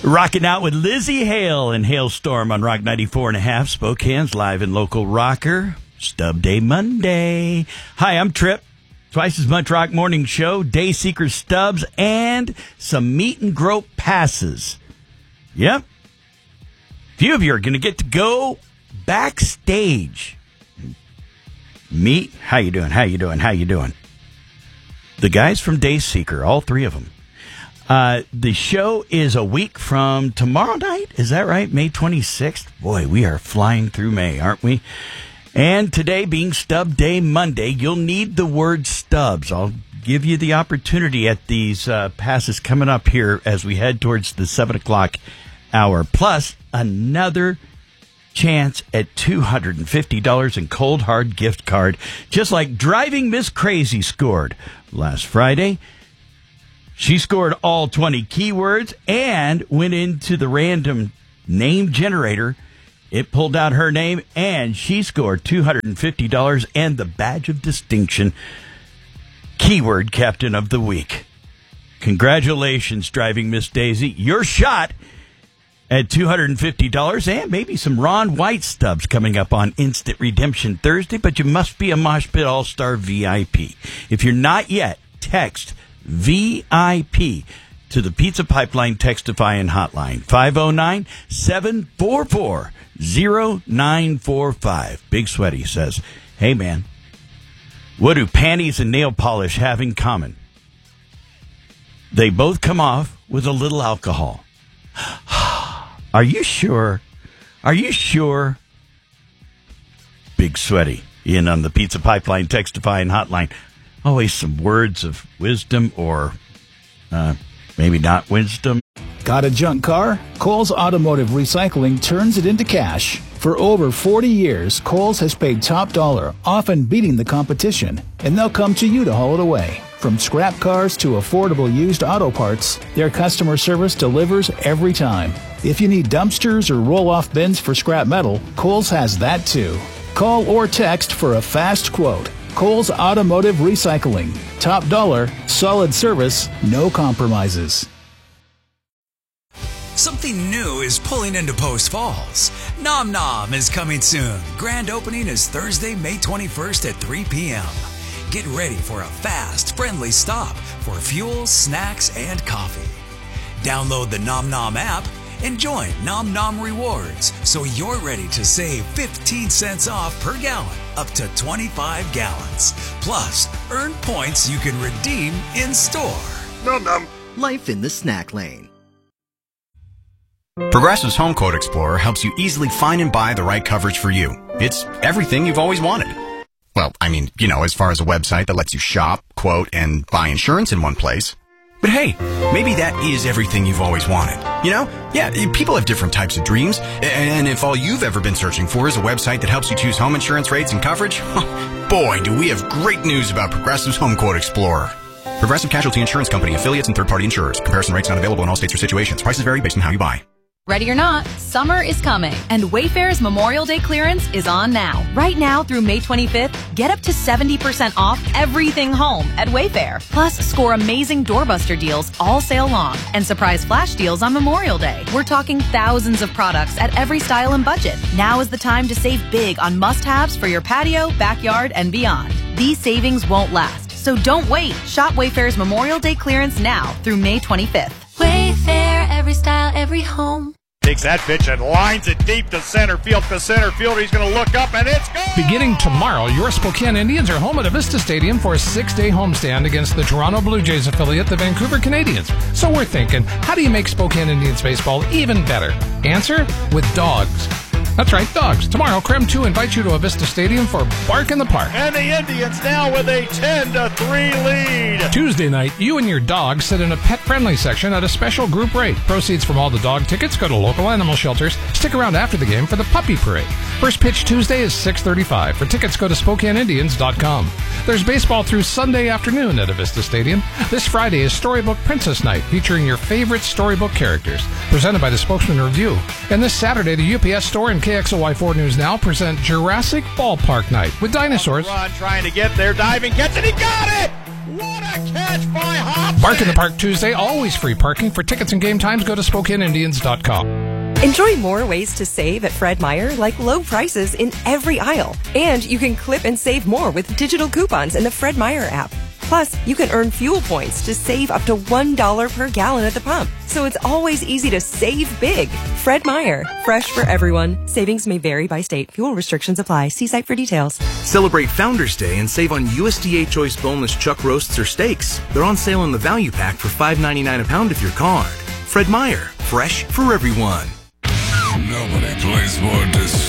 Rocking out with Lizzie Hale and Hailstorm on Rock 94.5, Spokane's live and local rocker. Stub Day Monday. Hi, I'm Trip. Twice as much rock morning show, Day Seeker stubs, and some meet and grope passes. Yep. Few of you are going to get to go backstage. Meet. How you doing? The guys from Day Seeker, all three of them. The show is a week from tomorrow night. Is that right? May 26th? Boy, we are flying through May, aren't we? And today being Stub Day Monday, you'll need the word stubs. I'll give you the opportunity at these passes coming up here as we head towards the 7 o'clock hour. Plus, another chance at $250 in cold hard gift card, just like Driving Miss Crazy scored last Friday. She scored all 20 keywords and went into the random name generator. It pulled out her name, and she scored $250 and the badge of distinction, Keyword Captain of the Week. Congratulations, Driving Miss Daisy. Your shot at $250 and maybe some Ron White stubs coming up on Instant Redemption Thursday, but you must be a Mosh Pit All-Star VIP. If you're not yet, text VIP to the Pizza Pipeline Textify hotline, 509-744-0945. Big Sweaty says, hey man, what do panties and nail polish have in common? They both come off with a little alcohol. Are you sure? Big Sweaty in on the Pizza Pipeline Textify hotline. Always some words of wisdom or maybe not wisdom. Got a junk car? Kohl's Automotive Recycling turns it into cash. For over 40 years, Kohl's has paid top dollar, often beating the competition, and they'll come to you to haul it away. From scrap cars to affordable used auto parts, their customer service delivers every time. If you need dumpsters or roll-off bins for scrap metal, Kohl's has that too. Call or text for a fast quote. Kohl's Automotive Recycling. Top dollar, solid service, no compromises. Something new is pulling into Post Falls. Nom Nom is coming soon. Grand opening is Thursday, May 21st at 3 p.m. Get ready for a fast, friendly stop for fuel, snacks, and coffee. Download the Nom Nom app and join Nom Nom Rewards so you're ready to save 15 cents off per gallon up to 25 gallons. Plus, earn points you can redeem in store. Nom Nom. Life in the snack lane. Progressive's Home Quote Explorer helps you easily find and buy the right coverage for you. It's everything you've always wanted. Well, I mean, as far as a website that lets you shop, quote, and buy insurance in one place. But hey, maybe that is everything you've always wanted. Yeah, people have different types of dreams. And if all you've ever been searching for is a website that helps you choose home insurance rates and coverage, boy, do we have great news about Progressive's Home Quote Explorer. Progressive Casualty Insurance Company, affiliates, and third-party insurers. Comparison rates not available in all states or situations. Prices vary based on how you buy. Ready or not, summer is coming, and Wayfair's Memorial Day clearance is on now. Right now through May 25th, get up to 70% off everything home at Wayfair. Plus, score amazing doorbuster deals all sale long and surprise flash deals on Memorial Day. We're talking thousands of products at every style and budget. Now is the time to save big on must-haves for your patio, backyard, and beyond. These savings won't last, so don't wait. Shop Wayfair's Memorial Day clearance now through May 25th. Wayfair, every style, every home. Takes that pitch and lines it deep to center field. The center fielder, he's going to look up, and it's gone! Beginning tomorrow, your Spokane Indians are home at Avista Stadium for a 6-day homestand against the Toronto Blue Jays affiliate, the Vancouver Canadians. So we're thinking, how do you make Spokane Indians baseball even better? Answer? With dogs. That's right, dogs. Tomorrow, Creme 2 invites you to Avista Stadium for Bark in the Park. And the Indians now with a 10-3 lead. Tuesday night, you and your dog sit in a pet-friendly section at a special group rate. Proceeds from all the dog tickets go to local animal shelters. Stick around after the game for the puppy parade. First pitch Tuesday is 6:35. For tickets, go to SpokaneIndians.com. There's baseball through Sunday afternoon at Avista Stadium. This Friday is Storybook Princess Night, featuring your favorite storybook characters, presented by the Spokesman Review. And this Saturday, the UPS Store and KXLY4 News Now present Jurassic Ballpark Night with dinosaurs. Run, trying to get there, diving, gets it, he got it! What a catch by Hopkins! Bark in the Park Tuesday, always free parking. For tickets and game times, go to SpokaneIndians.com. Enjoy more ways to save at Fred Meyer, like low prices in every aisle. And you can clip and save more with digital coupons in the Fred Meyer app. Plus, you can earn fuel points to save up to $1 per gallon at the pump. So it's always easy to save big. Fred Meyer, fresh for everyone. Savings may vary by state. Fuel restrictions apply. See site for details. Celebrate Founders Day and save on USDA Choice boneless chuck roasts or steaks. They're on sale in the value pack for $5.99 a pound with your card. Fred Meyer, fresh for everyone. Nobody plays more